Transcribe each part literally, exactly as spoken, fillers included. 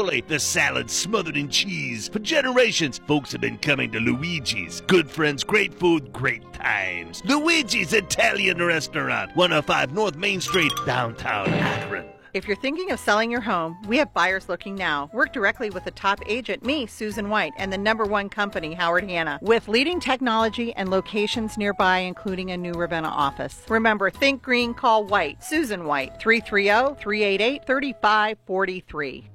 ravioli, the salad smothered in cheese. For generations, folks have been coming to Luigi's. Good friends, great food, great times. Luigi's Italian Restaurant, one oh five North Main Street, downtown Akron. If you're thinking of selling your home, we have buyers looking now. Work directly with the top agent, me, Susan White, and the number one company, Howard Hanna, with leading technology and locations nearby, including a new Ravenna office. Remember, think green, call White. Susan White, three three zero, three eight eight, three five four three.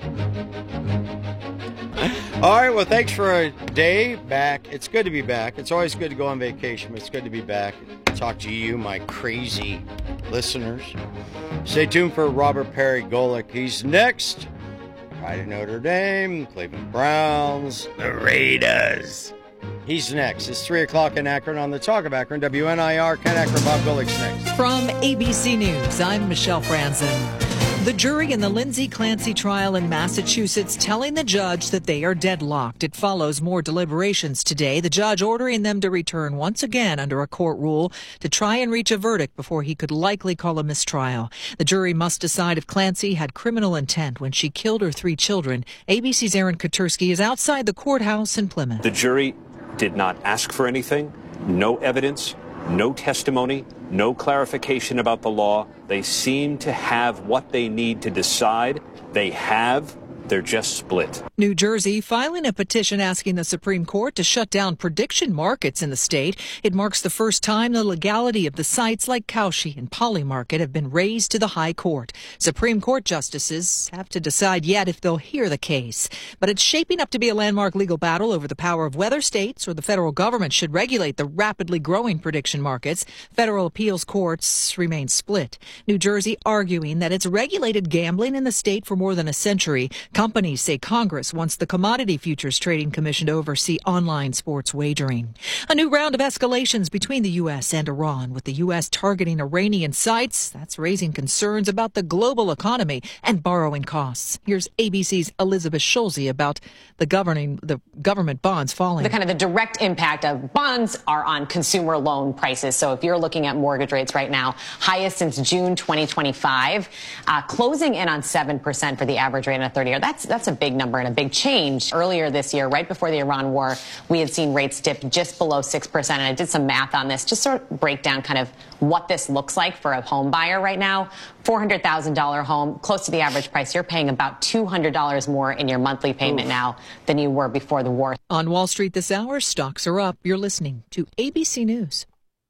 All right, well, thanks for a day back. It's good to be back. It's always good to go on vacation, but it's good to be back. Talk to you, my crazy listeners. Stay tuned for Robert Perry Golick. He's next. Pride of Notre Dame, Cleveland Browns, the Raiders. He's next. It's three o'clock in Akron on the Talk of Akron. W N I R, Ken Akron, Bob Golick's next. From A B C News, I'm Michelle Franzen. The jury in the Lindsay Clancy trial in Massachusetts telling the judge that they are deadlocked. It follows more deliberations today. The judge ordering them to return once again under a court rule to try and reach a verdict before he could likely call a mistrial. The jury must decide if Clancy had criminal intent when she killed her three children. A B C's Aaron Katersky is outside the courthouse in Plymouth. The jury did not ask for anything, no evidence, no testimony, no clarification about the law. They seem to have what they need to decide. They have. They're just split. New Jersey filing a petition asking the Supreme Court to shut down prediction markets in the state. It marks the first time the legality of the sites like Kalshi and Polymarket have been raised to the High Court. Supreme Court justices have to decide yet if they'll hear the case. But it's shaping up to be a landmark legal battle over the power of whether states or the federal government should regulate the rapidly growing prediction markets. Federal appeals courts remain split. New Jersey arguing that it's regulated gambling in the state for more than a century. Companies say Congress wants the Commodity Futures Trading Commission to oversee online sports wagering. A new round of escalations between the U S and Iran, with the U S targeting Iranian sites. That's raising concerns about the global economy and borrowing costs. Here's A B C's Elizabeth Schulze about the governing the government bonds falling. The kind of the direct impact of bonds are on consumer loan prices. So if you're looking at mortgage rates right now, highest since June twenty twenty-five, uh, closing in on seven percent for the average rate in a thirty-year. That's that's a big number and a big change. Earlier this year, right before the Iran war, we had seen rates dip just below six percent. And I did some math on this, just sort of break down kind of what this looks like for a home buyer right now. four hundred thousand dollars home, close to the average price. You're paying about two hundred dollars more in your monthly payment Ooh. now than you were before the war. On Wall Street this hour, stocks are up. You're listening to A B C News.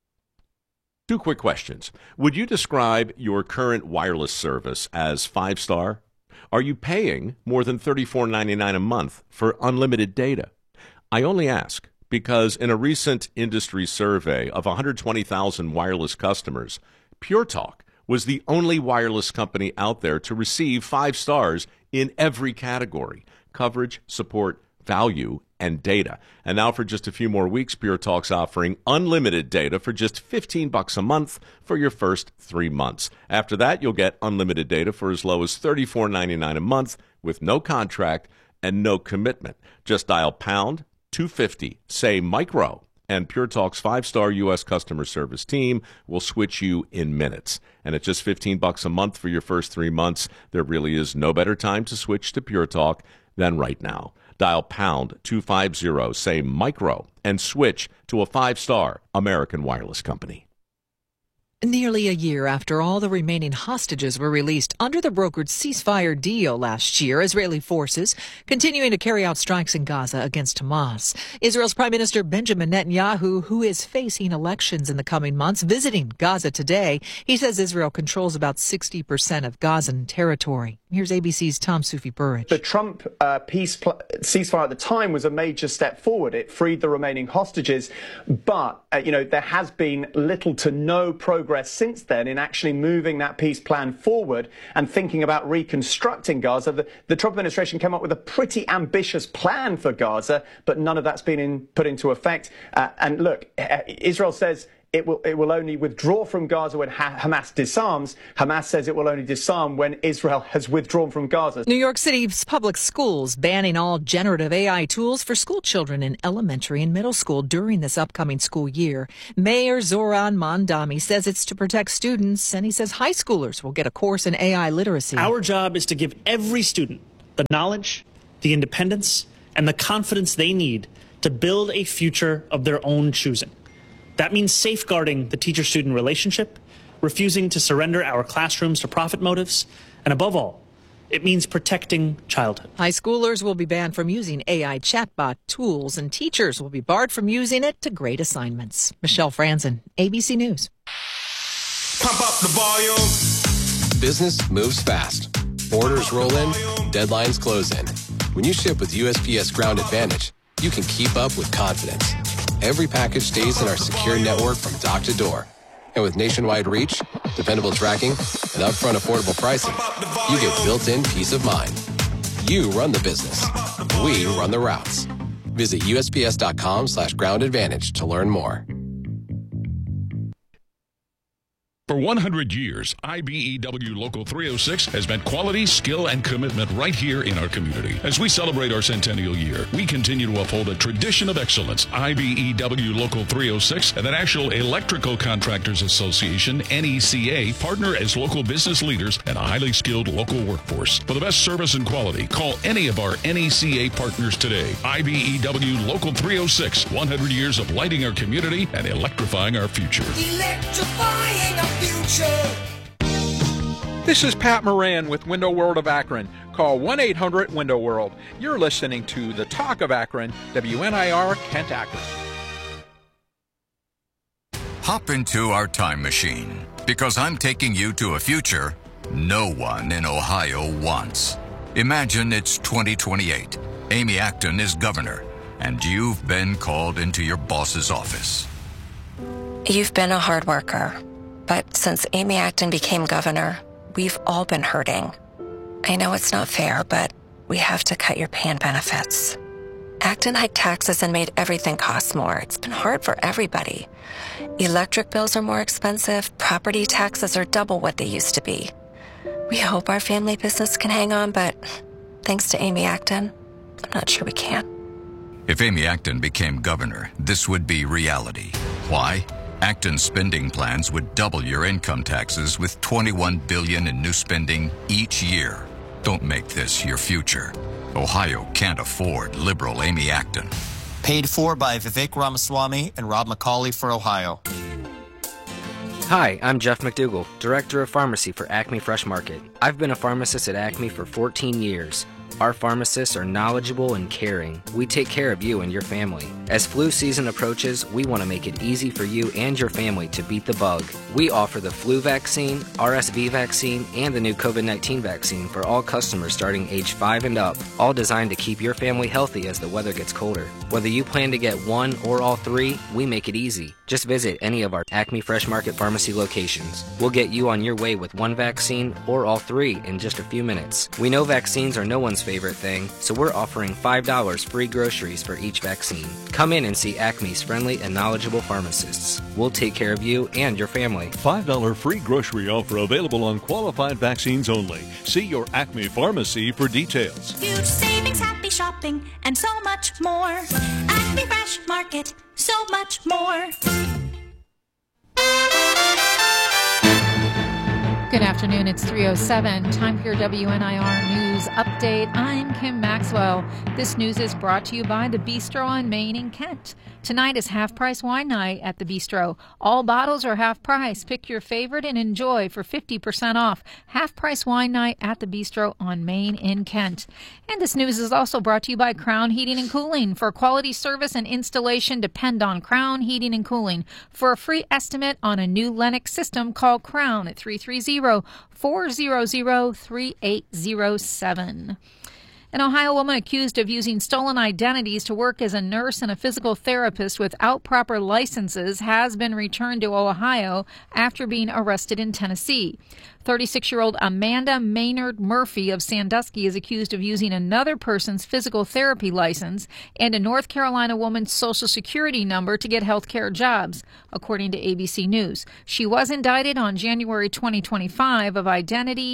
Two quick questions. Would you describe your current wireless service as five-star? Are you paying more than thirty-four ninety-nine a month for unlimited data? I only ask because in a recent industry survey of one hundred twenty thousand wireless customers, Pure Talk was the only wireless company out there to receive five stars in every category: coverage, support, value, and data. And now for just a few more weeks, Pure Talk's offering unlimited data for just fifteen bucks a month for your first three months. After that, you'll get unlimited data for as low as thirty-four ninety-nine a month with no contract and no commitment. Just dial pound two fifty, say micro, and Pure Talk's five-star U S customer service team will switch you in minutes. And at just fifteen bucks a month for your first three months, there really is no better time to switch to Pure Talk than right now. Dial pound two fifty, say micro, and switch to a five-star American wireless company. Nearly a year after all the remaining hostages were released under the brokered ceasefire deal last year, Israeli forces continuing to carry out strikes in Gaza against Hamas. Israel's Prime Minister Benjamin Netanyahu, who is facing elections in the coming months, visiting Gaza today. He says Israel controls about sixty percent of Gazan territory. Here's A B C's Tom Sufi-Burridge. The Trump uh, peace pl- ceasefire at the time was a major step forward. It freed the remaining hostages, but uh, you know there has been little to no progress since then in actually moving that peace plan forward and thinking about reconstructing Gaza. The, the Trump administration came up with a pretty ambitious plan for Gaza, but none of that's been in, put into effect. Uh, and look, uh, Israel says It will, it will only withdraw from Gaza when ha- Hamas disarms. Hamas says it will only disarm when Israel has withdrawn from Gaza. New York City's public schools banning all generative A I tools for school children in elementary and middle school during this upcoming school year. Mayor Zoran Mondami says it's to protect students, and he says high schoolers will get a course in A I literacy. Our job is to give every student the knowledge, the independence, and the confidence they need to build a future of their own choosing. That means safeguarding the teacher-student relationship, refusing to surrender our classrooms to profit motives, and above all, it means protecting childhood. High schoolers will be banned from using A I chatbot tools, and teachers will be barred from using it to grade assignments. Michelle Franzen, A B C News. Pump up the volume. Business moves fast. Orders roll in, deadlines close in. When you ship with U S P S Ground Advantage, you can keep up with confidence. Every package stays in our secure network from dock to door. And with nationwide reach, dependable tracking, and upfront affordable pricing, you get built-in peace of mind. You run the business. We run the routes. Visit U S P S dot com slash ground advantage to learn more. For one hundred years, I B E W Local three oh six has meant quality, skill, and commitment right here in our community. As we celebrate our centennial year, we continue to uphold a tradition of excellence. I B E W Local three oh six and the National Electrical Contractors Association, N E C A, partner as local business leaders and a highly skilled local workforce. For the best service and quality, call any of our N E C A partners today. I B E W Local three oh six, one hundred years of lighting our community and electrifying our future. Electrifying our future. This is Pat Moran with Window World of Akron. Call one eight hundred window world. You're listening to The Talk of Akron, W N I R Kent Akron. Hop into our time machine, because I'm taking you to a future no one in Ohio wants. Imagine it's twenty twenty-eight. Amy Acton is governor, and you've been called into your boss's office. You've been a hard worker. But since Amy Acton became governor, we've all been hurting. I know it's not fair, but we have to cut your pay and benefits. Acton hiked taxes and made everything cost more. It's been hard for everybody. Electric bills are more expensive. Property taxes are double what they used to be. We hope our family business can hang on, but thanks to Amy Acton, I'm not sure we can. If Amy Acton became governor, this would be reality. Why? Acton's spending plans would double your income taxes with twenty-one billion dollars in new spending each year. Don't make this your future. Ohio can't afford liberal Amy Acton. Paid for by Vivek Ramaswamy and Rob McCauley for Ohio. Hi, I'm Jeff McDougall, Director of Pharmacy for Acme Fresh Market. I've been a pharmacist at Acme for fourteen years. Our pharmacists are knowledgeable and caring. We take care of you and your family. As flu season approaches, we want to make it easy for you and your family to beat the bug. We offer the flu vaccine, R S V vaccine, and the new COVID nineteen vaccine for all customers starting age five and up, all designed to keep your family healthy as the weather gets colder. Whether you plan to get one or all three, we make it easy. Just visit any of our Acme Fresh Market Pharmacy locations. We'll get you on your way with one vaccine or all three in just a few minutes. We know vaccines are no one's favorite thing, so we're offering five dollars free groceries for each vaccine. Come in and see Acme's friendly and knowledgeable pharmacists. We'll take care of you and your family. five dollars free grocery offer available on qualified vaccines only. See your Acme pharmacy for details. Huge savings, happy shopping, and so much more. Acme Fresh Market, so much more. Good afternoon, it's three oh seven. Time for your W N I R News Update. I'm Kim Maxwell. This news is brought to you by the Bistro on Main in Kent. Tonight is half-price wine night at the Bistro. All bottles are half-price. Pick your favorite and enjoy for fifty percent off. Half-price wine night at the Bistro on Main in Kent. And this news is also brought to you by Crown Heating and Cooling. For quality service and installation, depend on Crown Heating and Cooling. For a free estimate on a new Lennox system, call Crown at three three zero, four zero zero, three eight zero seven. An Ohio woman accused of using stolen identities to work as a nurse and a physical therapist without proper licenses has been returned to Ohio after being arrested in Tennessee. thirty-six-year-old Amanda Maynard Murphy of Sandusky is accused of using another person's physical therapy license and a North Carolina woman's social security number to get health care jobs, according to A B C News. She was indicted on January twenty twenty-five of identity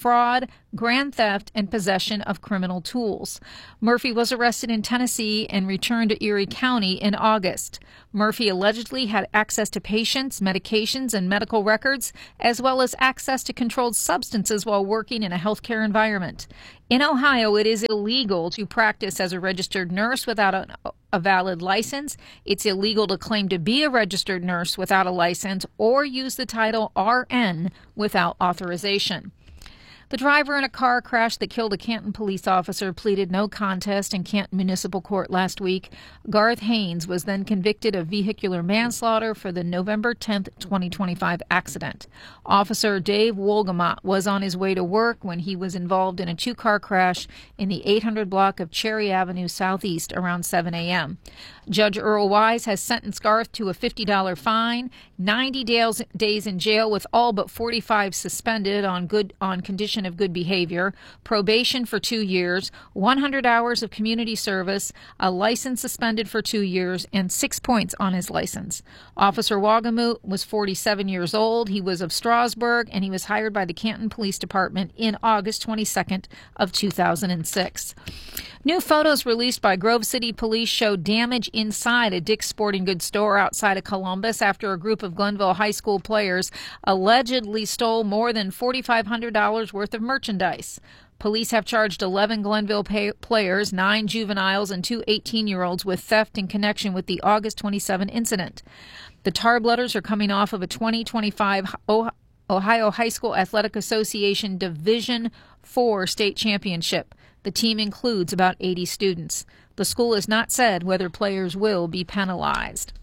fraud, grand theft, and possession of criminal tools. Murphy was arrested in Tennessee and returned to Erie County in August. Murphy allegedly had access to patients, medications, and medical records, as well as access to controlled substances while working in a healthcare environment. In Ohio, it is illegal to practice as a registered nurse without a, a valid license. It's illegal to claim to be a registered nurse without a license or use the title R N without authorization. The driver in a car crash that killed a Canton police officer pleaded no contest in Canton Municipal Court last week. Garth Haynes was then convicted of vehicular manslaughter for the November tenth, twenty twenty-five accident. Officer Dave Wolgamott was on his way to work when he was involved in a two-car crash in the eight hundred block of Cherry Avenue Southeast around seven a.m. Judge Earl Wise has sentenced Garth to a fifty dollars fine, ninety days in jail with all but forty-five suspended on good on condition of good behavior, probation for two years, one hundred hours of community service, a license suspended for two years, and six points on his license. Officer Wolgamott was forty-seven years old. He was of Strasburg, and he was hired by the Canton Police Department in August twenty-second of two thousand six. New photos released by Grove City Police show damage inside a Dick's Sporting Goods store outside of Columbus after a group of Glenville High School players allegedly stole more than four thousand five hundred dollars worth of merchandise. Police have charged eleven Glenville pay- players, nine juveniles, and two eighteen-year-olds with theft in connection with the August twenty-seventh incident. The Tarblooders are coming off of a twenty twenty-five Ohio High School Athletic Association Division four state championship. The team includes about eighty students. The school has not said whether players will be penalized.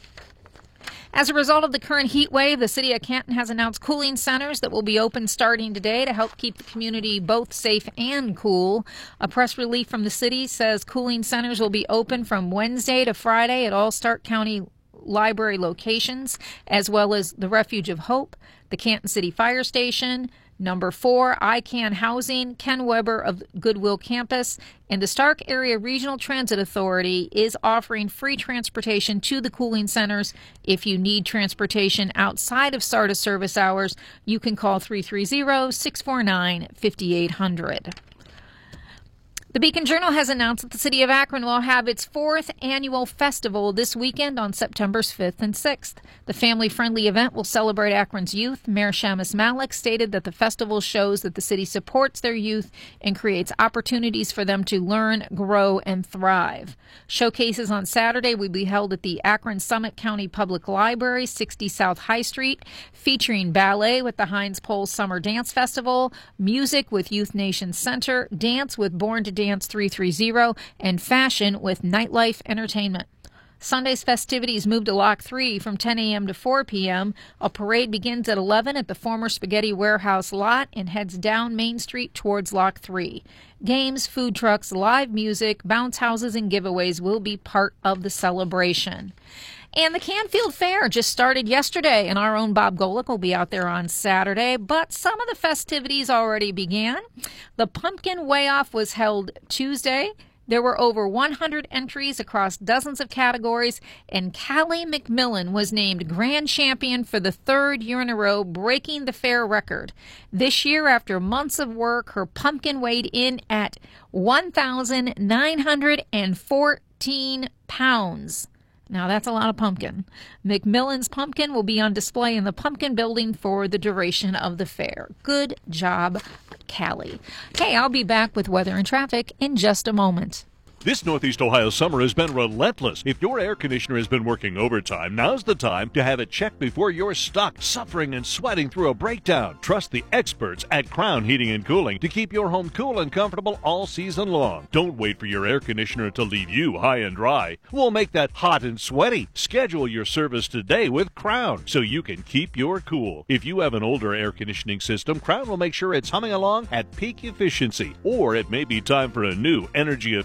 As a result of the current heat wave, the city of Canton has announced cooling centers that will be open starting today to help keep the community both safe and cool. A press release from the city says cooling centers will be open from Wednesday to Friday at all Stark County Library locations, as well as the Refuge of Hope, the Canton City Fire Station, Number four, I CAN Housing, Ken Weber of Goodwill Campus, and the Stark Area Regional Transit Authority is offering free transportation to the cooling centers. If you need transportation outside of S A R T A service hours, you can call three three zero, six four nine, five eight zero zero. The Beacon Journal has announced that the city of Akron will have its fourth annual festival this weekend on September fifth and sixth. The family-friendly event will celebrate Akron's youth. Mayor Shamus Malik stated that the festival shows that the city supports their youth and creates opportunities for them to learn, grow, and thrive. Showcases on Saturday will be held at the Akron Summit County Public Library, sixty South High Street, featuring ballet with the Heinz Pole Summer Dance Festival, music with Youth Nation Center, dance with Born to Dance three three zero, and fashion with Nightlife Entertainment. Sunday's festivities moved to Lock three from ten a.m. to four p.m. A parade begins at eleven at the former Spaghetti Warehouse lot and heads down Main Street towards Lock three. Games, food trucks, live music, bounce houses, and giveaways will be part of the celebration. And the Canfield Fair just started yesterday, and our own Bob Golick will be out there on Saturday, but some of the festivities already began. The Pumpkin Weigh-Off was held Tuesday. There were over one hundred entries across dozens of categories, and Callie McMillan was named grand champion for the third year in a row, breaking the fair record. This year, after months of work, her pumpkin weighed in at one thousand nine hundred fourteen pounds. Now, that's a lot of pumpkin. McMillan's pumpkin will be on display in the Pumpkin Building for the duration of the fair. Good job, Callie. Okay, I'll be back with weather and traffic in just a moment. This Northeast Ohio summer has been relentless. If your air conditioner has been working overtime, now's the time to have it checked before you're stuck, suffering and sweating through a breakdown. Trust the experts at Crown Heating and Cooling to keep your home cool and comfortable all season long. Don't wait for your air conditioner to leave you high and dry. We'll make that hot and sweaty. Schedule your service today with Crown so you can keep your cool. If you have an older air conditioning system, Crown will make sure it's humming along at peak efficiency. Or it may be time for a new energy efficient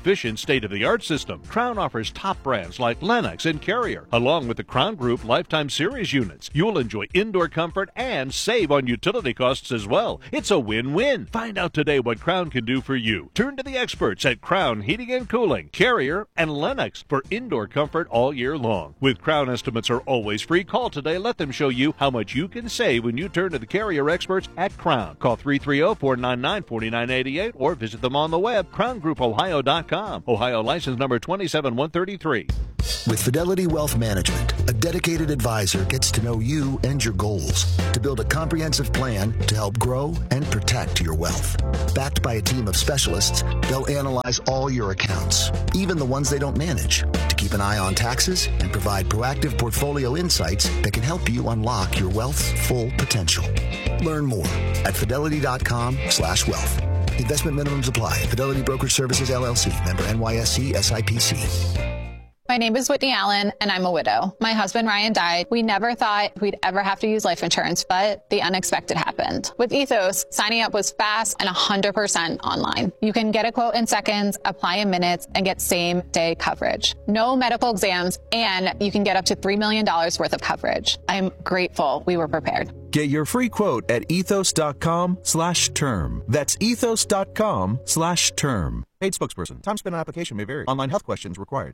state-of-the-art system. Crown offers top brands like Lennox and Carrier, along with the Crown Group Lifetime Series units. You'll enjoy indoor comfort and save on utility costs as well. It's a win-win. Find out today what Crown can do for you. Turn to the experts at Crown Heating and Cooling, Carrier, and Lennox for indoor comfort all year long. With Crown, estimates are always free. Call today. Let them show you how much you can save when you turn to the Carrier experts at Crown. Call three three zero, four nine nine, four nine eight eight or visit them on the web, crown group ohio dot com. Ohio license number two seven one three three. With Fidelity Wealth Management, a dedicated advisor gets to know you and your goals to build a comprehensive plan to help grow and protect your wealth. Backed by a team of specialists, they'll analyze all your accounts, even the ones they don't manage, to keep an eye on taxes and provide proactive portfolio insights that can help you unlock your wealth's full potential. Learn more at fidelity.com slash wealth. Investment minimums apply. Fidelity Brokerage Services, L L C. Member N Y S E S I P C. My name is Whitney Allen, and I'm a widow. My husband, Ryan, died. We never thought we'd ever have to use life insurance, but the unexpected happened. With Ethos, signing up was fast and one hundred percent online. You can get a quote in seconds, apply in minutes, and get same-day coverage. No medical exams, and you can get up to three million dollars worth of coverage. I'm grateful we were prepared. Get your free quote at ethos.com slash term. That's ethos.com slash term. Paid spokesperson. Time spent on application may vary. Online health questions required.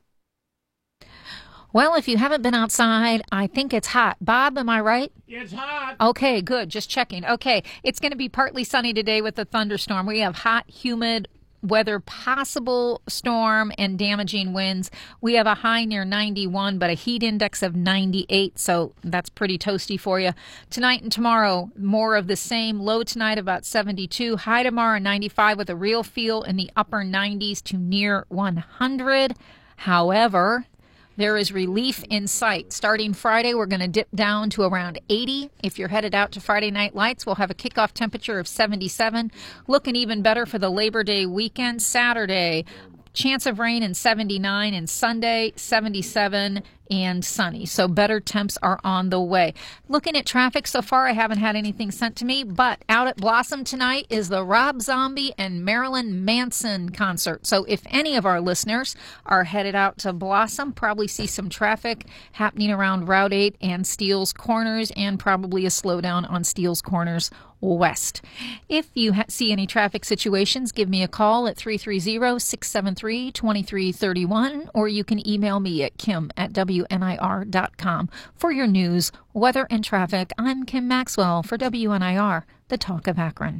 Well, if you haven't been outside, I think it's hot. Bob, am I right? It's hot. Okay, good. Just checking. Okay, it's going to be partly sunny today with a thunderstorm. We have hot, humid weather, possible storm and damaging winds. We have a high near ninety-one, but a heat index of ninety-eight, so that's pretty toasty for you. Tonight and tomorrow, more of the same. Low tonight about seventy-two. High tomorrow ninety-five with a real feel in the upper nineties to near one hundred. However, there is relief in sight. Starting Friday, we're going to dip down to around eighty. If you're headed out to Friday Night Lights, we'll have a kickoff temperature of seventy-seven. Looking even better for the Labor Day weekend. Saturday, chance of rain in seventy-nine, and Sunday, seventy-seven and sunny. So better temps are on the way. Looking at traffic so far, I haven't had anything sent to me, but out at Blossom tonight is the Rob Zombie and Marilyn Manson concert. So if any of our listeners are headed out to Blossom, probably see some traffic happening around Route eight and Steele's Corners, and probably a slowdown on Steele's Corners West. If you ha- see any traffic situations, give me a call at three three zero, six seven three, two three three one, or you can email me at kim at w n i r dot com for your news, weather, and traffic. I'm Kim Maxwell for W N I R, the Talk of Akron.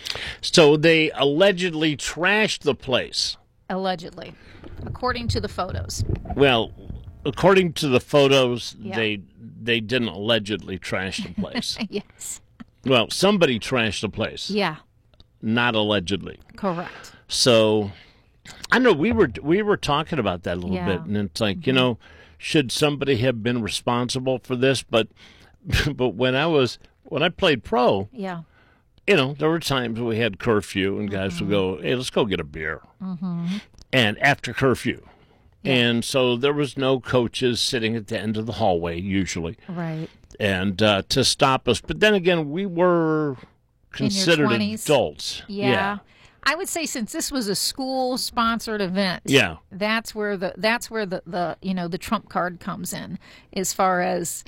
So they allegedly trashed the place. Allegedly, according to the photos. Well, according to the photos, Yeah. they they didn't allegedly trash the place. Yes. Well, somebody trashed the place. Yeah. Not allegedly. Correct. So, I know we were we were talking about that a little Yeah. bit, and it's like, you know, should somebody have been responsible for this? But but when I was when I played pro, Yeah. you know, there were times we had curfew, and guys would go, "Hey, let's go get a beer." Mm-hmm. And after curfew. And so there was no coaches sitting at the end of the hallway usually. Right. And uh, to stop us. But then again, we were considered twenties. adults. Yeah. Yeah. I would say since this was a school-sponsored event, Yeah. that's where the that's where the, the you know the trump card comes in, as far as,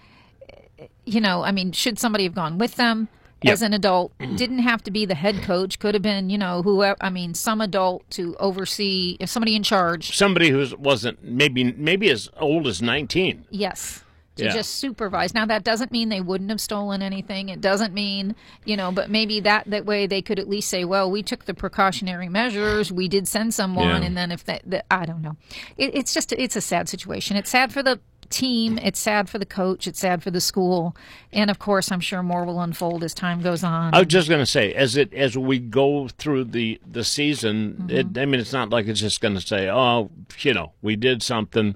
you know, I mean, should somebody have gone with them Yeah. as an adult? Didn't have to be the head coach. Could have been, you know, whoever. I mean, some adult to oversee, if somebody in charge. Somebody who wasn't maybe maybe as old as nineteen. Yes. To Yeah. just supervise. Now, that doesn't mean they wouldn't have stolen anything. It doesn't mean, you know, but maybe that, that way they could at least say, well, we took the precautionary measures. We did send someone. Yeah. And then if that, that I don't know. It, it's just, it's a sad situation. It's sad for the team. It's sad for the coach. It's sad for the school. And, of course, I'm sure more will unfold as time goes on. I was just going to say, as it as we go through the the season, Mm-hmm. it, I mean, it's not like it's just going to say, oh, you know, we did something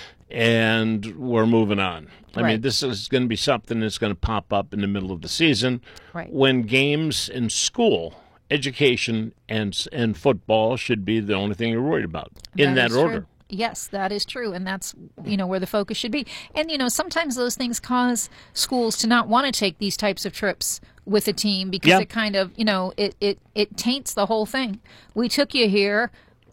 and we're moving on. I mean, Right. this is going to be something that's going to pop up in the middle of the season Right. when games in school, education, and and football should be the only thing you're worried about in that is order. true. Yes, that is true, and that's, you know, where the focus should be. And, you know, sometimes those things cause schools to not want to take these types of trips with a team because Yeah. it kind of, you know, it, it, it taints the whole thing. We took you here.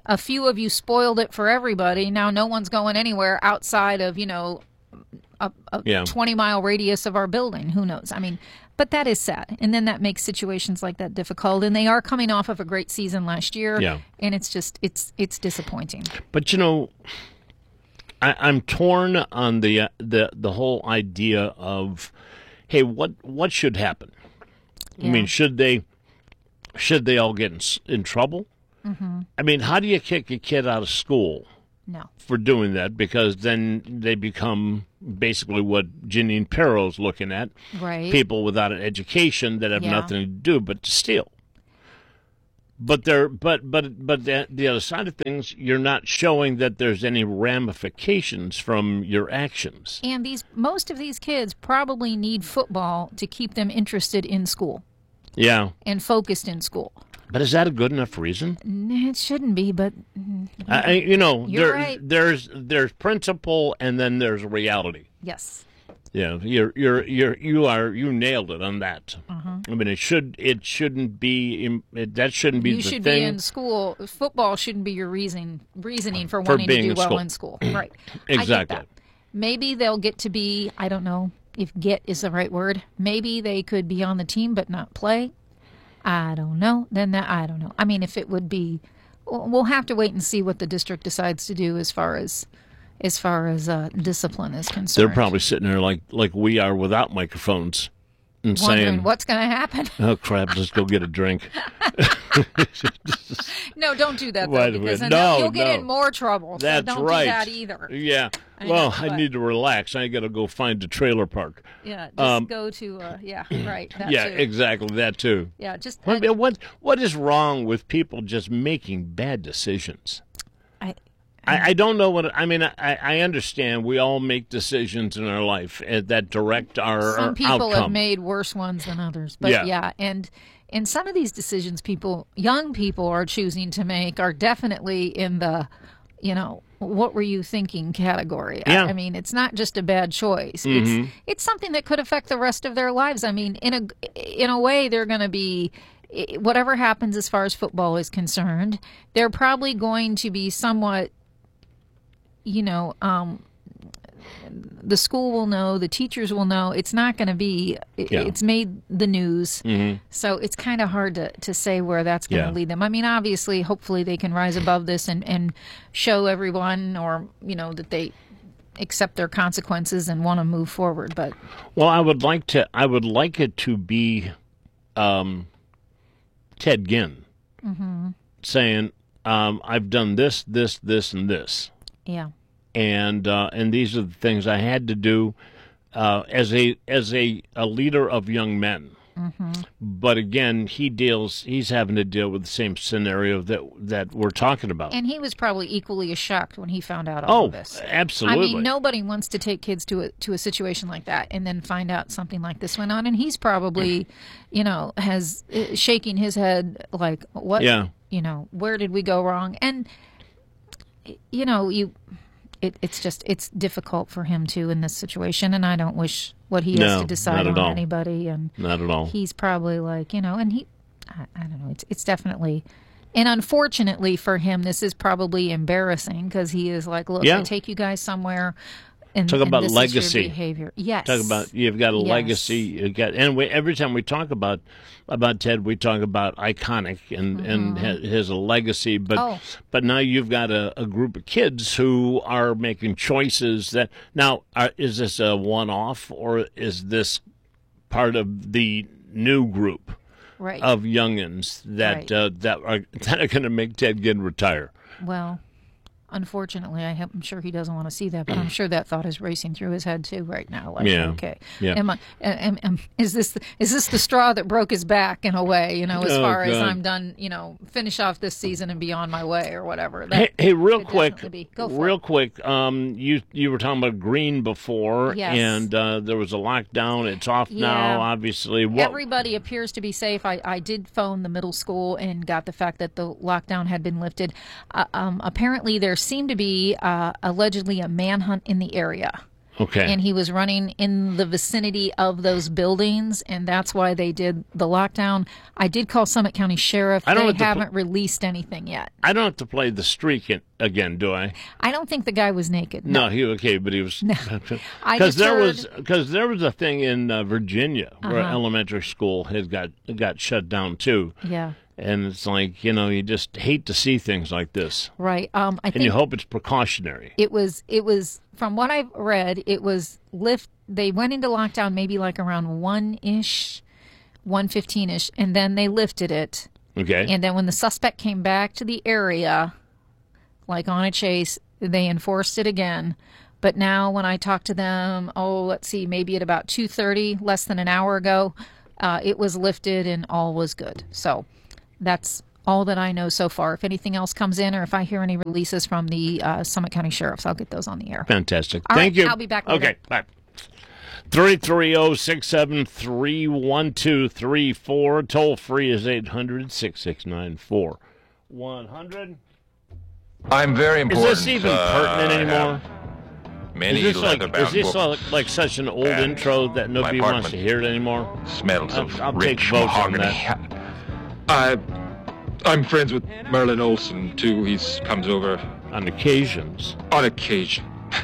a few of you spoiled it for everybody. Now no one's going anywhere outside of, you know, a, a Yeah. twenty mile radius of our building. Who knows? I mean, but that is sad. And then that makes situations like that difficult. And they are coming off of a great season last year. Yeah. And it's just, it's, it's disappointing. But, you know, I, I'm torn on the, uh, the, the whole idea of, hey, what, what should happen? Yeah. I mean, should they, should they all get in, s- in trouble? Mm-hmm. I mean, how do you kick a kid out of school No. for doing that? Because then they become basically what Janine Perro's looking at. Right. People without an education that have Yeah. nothing to do but to steal. But they're but but but the, the other side of things, you're not showing that there's any ramifications from your actions. And these, most of these kids probably need football to keep them interested in school Yeah. and focused in school. But is that a good enough reason? N- It shouldn't be, but mm, I, I- you know, You're there, right. there's there's principle and then there's reality. yes. Yeah, you're you're you're you are you nailed it on that. Uh-huh. I mean, it should it shouldn't be im- it, that shouldn't be You the should thing. be in school. Football shouldn't be your reason reasoning for For wanting to being do in well school. in school. Right. I get Exactly. that. Maybe they'll get to be, I don't know if get is the right word. Maybe they could be on the team but not play. I don't know. Then that, I don't know. I mean, if it would be, we'll have to wait and see what the district decides to do as far as as far as uh, discipline is concerned. They're probably sitting there like like we are without microphones and wondering saying, what's going to happen. "Oh crap, let's go get a drink." No, don't do that, though, Wait a because minute. then No, you'll get no. in more trouble. So That's don't right. do that either. Yeah. I well, know, I but- need to relax. I got to go find a trailer park. Yeah, just Um, go to, uh, yeah, right. That yeah, too. exactly that too. Yeah, just What, what what is wrong with people just making bad decisions? I I, I don't know what I mean. I, I understand we all make decisions in our life uh, that direct our, Some our people outcome. have made worse ones than others, but Yeah. yeah. and and some of these decisions people, young people, are choosing to make are definitely in the, you know, what were you thinking category. I- Yeah. I, mean, it's not just a bad choice. Mhm. It's it's something that could affect the rest of their lives. I mean, in a in a way, they're going to be. Whatever happens as far as football is concerned, they're probably going to be somewhat, you know, um, the school will know, the teachers will know. It's not going to be, it, Yeah. it's made the news. Mhm. So it's kind of hard to, to say where that's going to Yeah. lead them. I mean, obviously, hopefully they can rise above this and, and show everyone, or, you know, that they accept their consequences and want to move forward. But Well, I would like to. I would like it to be um, Ted Ginn mhm. saying, um, "I've done this, this, this, and this." yeah. and uh, and these are the things I had to do uh, as a as a, a leader of young men. Mm-hmm. But again, he deals he's having to deal with the same scenario that that we're talking about. And he was probably equally as shocked when he found out all Oh, of this. absolutely. I mean, nobody wants to take kids to a to a situation like that and then find out something like this went on. And he's probably, you know, has uh, shaking his head like, what? Yeah. You know, where did we go wrong? And you know, you. It, it's just it's difficult for him too in this situation, and I don't wish what he has No, to decide not at on all. anybody. And Not at all. He's probably like, you know, and he, I, I don't know. It's it's definitely, and unfortunately for him, this is probably embarrassing because he is like, look, Yeah. I take you guys somewhere. And, Talk and about this is your legacy. behavior. Yes. Talk about you've got a Yes. legacy. You got, and we, every time we talk about about Ted, we talk about iconic and and Mhm. his, his legacy. But Oh. but now you've got a, a group of kids who are making choices that now are, is this a one off or is this part of the new group Right. of youngins that Right. uh, that are that are going to make Ted Ginn retire? Well, unfortunately, I am- I'm sure he doesn't want to see that, but I'm sure that thought is racing through his head too right now. Like, Yeah. okay, Yeah. am I? Am, am, is this is this the straw that broke his back in a way? You know, as Oh, far as God. I'm done, you know, finish off this season and be on my way or whatever. That Hey, hey, real could quick, definitely be. Go for real it. quick. Um, you you were talking about Green before, Yes. and uh, there was a lockdown. It's off Yeah. now, obviously. What? Everybody appears to be safe. I, I did phone the middle school and got the fact that the lockdown had been lifted. Uh, um, apparently, there seemed to be uh, allegedly a manhunt in the area. Okay. And he was running in the vicinity of those buildings, and that's why they did the lockdown. I did call Summit County Sheriff. I don't they have to haven't pl- released anything yet. I don't have to play the streak in, again, do I? I don't think the guy was naked. No, No, he okay, but he was No. I because just there heard- was because there was a thing in uh, Virginia where Uh-huh. elementary school had got got shut down too. Yeah. And it's like, you know, you just hate to see things like this. Right. Um, I and think you hope it's precautionary. it was. It was from what I've read. It was lift. They went into lockdown maybe like around one ish, one fifteen ish, and then they lifted it. Okay. And then when the suspect came back to the area, like on a chase, they enforced it again. But now when I talked to them, oh, let's see, maybe at about two thirty, less than an hour ago, uh, it was lifted and all was good. So that's all that I know so far. If anything else comes in or if I hear any releases from the uh, Summit County Sheriffs, I'll get those on the air. Fantastic. All Thank right, you. I'll be back later. Okay, bye. three three zero, six seven three, one two three four. Toll free is eight hundred, six six nine, four one hundred. I'm very important. Is this even uh, pertinent anymore? Many is this like, leather-bound is this books. like, like such an old And intro that nobody my wants to hear it anymore? Smells I'll, of I'll take rich votes on mahogany. that. I, I'm friends with Merlin Olsen too. He's comes over on occasions. On occasion.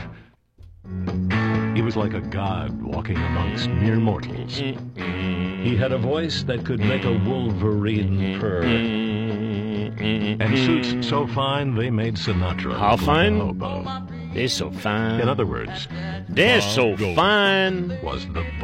He was like a god walking amongst mere mortals. He had a voice that could make a wolverine purr. And suits so fine they made Sinatra. How look a fine? hobo. They're so fine. In other words, They're Bob so Goldman fine. was the